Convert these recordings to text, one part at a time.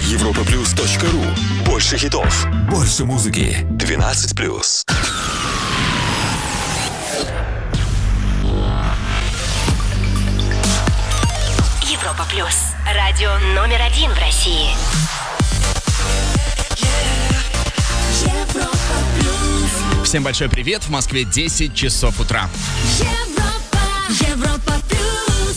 europaplus.ru. Больше хитов, больше музыки. 12+. Европа Плюс. Радио номер 1 в России. Всем большой привет. В Москве 10 часов утра. Европа Плюс.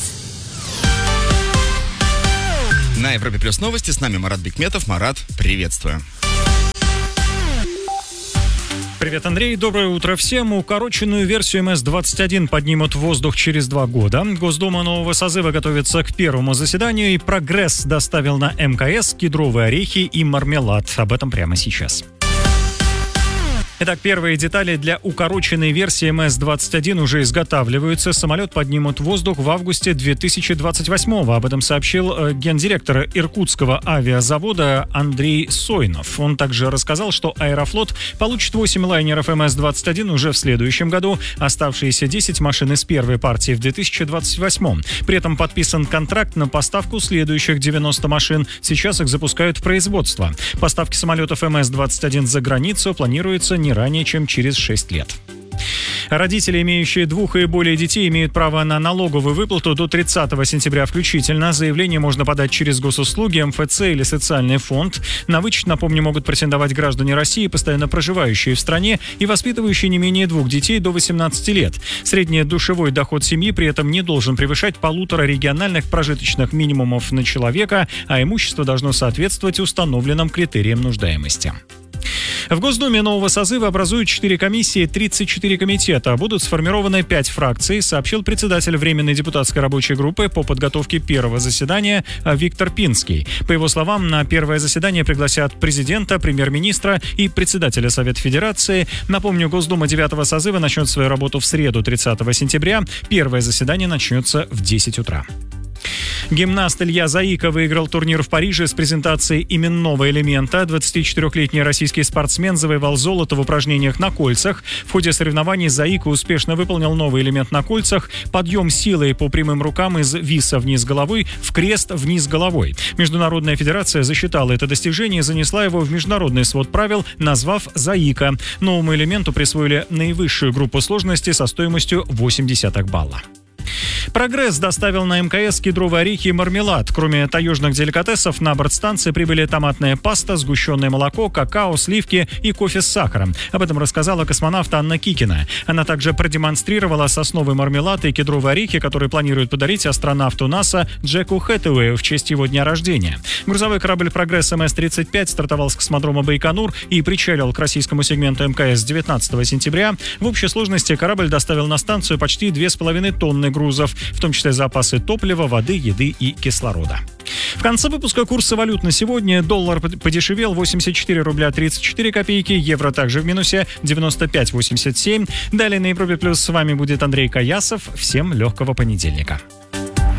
На Европе Плюс новости. С нами Марат Бикметов. Марат, приветствую. Привет, Андрей. Доброе утро всем. Укороченную версию МС-21 поднимут в воздух через 2 года. Госдума нового созыва готовится к первому заседанию, и «Прогресс» доставил на МКС кедровые орехи и мармелад. Об этом прямо сейчас. Итак, первые детали для укороченной версии МС-21 уже изготавливаются. Самолет поднимут в воздух в августе 2028-го. Об этом сообщил гендиректор Иркутского авиазавода Андрей Сойнов. Он также рассказал, что Аэрофлот получит 8 лайнеров МС-21 уже в следующем году. Оставшиеся 10 машин из первой партии в 2028-м. При этом подписан контракт на поставку следующих 90 машин. Сейчас их запускают в производство. Поставки самолетов МС-21 за границу планируются не ранее, чем через 6 лет. Родители, имеющие 2 и более детей, имеют право на налоговую выплату до 30 сентября включительно. Заявление можно подать через госуслуги, МФЦ или социальный фонд. На вычет, напомню, могут претендовать граждане России, постоянно проживающие в стране и воспитывающие не менее 2 детей до 18 лет. Средний душевой доход семьи при этом не должен превышать 1,5 региональных прожиточных минимумов на человека, а имущество должно соответствовать установленным критериям нуждаемости. В Госдуме нового созыва образуют 4 комиссии, 34 комитета. Будут сформированы 5 фракций, сообщил председатель Временной депутатской рабочей группы по подготовке первого заседания Виктор Пинский. По его словам, на первое заседание пригласят президента, премьер-министра и председателя Совета Федерации. Напомню, Госдума 9-го созыва начнет свою работу в среду, 30 сентября. Первое заседание начнется в 10 утра. Гимнаст Илья Заика выиграл турнир в Париже с презентацией именного элемента. 24-летний российский спортсмен завоевал золото в упражнениях на кольцах. В ходе соревнований Заика успешно выполнил новый элемент на кольцах – подъем силой по прямым рукам из виса вниз головой в крест вниз головой. Международная федерация засчитала это достижение и занесла его в международный свод правил, назвав Заика. Новому элементу присвоили наивысшую группу сложности со стоимостью 0,8 балла. «Прогресс» доставил на МКС кедровые орехи и мармелад. Кроме таежных деликатесов, на борт станции прибыли томатная паста, сгущенное молоко, какао, сливки и кофе с сахаром. Об этом рассказала космонавт Анна Кикина. Она также продемонстрировала сосновый мармелад и кедровые орехи, которые планирует подарить астронавту НАСА Джеку Хэтэуэю в честь его дня рождения. Грузовой корабль «Прогресс» МС-35 стартовал с космодрома Байконур и причалил к российскому сегменту МКС 19 сентября. В общей сложности корабль доставил на станцию почти 2,5 тонны грузов, в том числе запасы топлива, воды, еды и кислорода. В конце выпуска курсы валют на сегодня. Доллар подешевел 84 рубля 34 копейки, евро также в минусе 95,87. Далее на Европе Плюс с вами будет Андрей Каясов. Всем легкого понедельника.